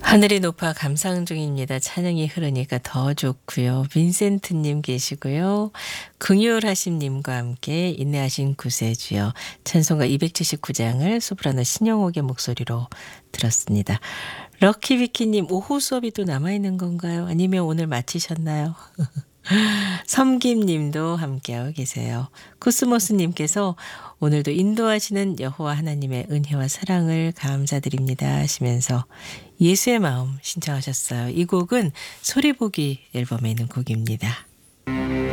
하늘이 높아 감상 중입니다. 찬양이 흐르니까 더 좋고요. 빈센트님 계시고요. 긍휼하심님과 함께 인내하신 구세주여 찬송가 279장을 소프라노 신영옥의 목소리로 들었습니다. 럭키비키님 오후 수업이 또 남아있는 건가요? 아니면 오늘 마치셨나요? 섬김님도 함께하고 계세요. 코스모스님께서 오늘도 인도하시는 여호와 하나님의 은혜와 사랑을 감사드립니다 하시면서 예수의 마음 신청하셨어요. 이 곡은 소리보기 앨범에 있는 곡입니다.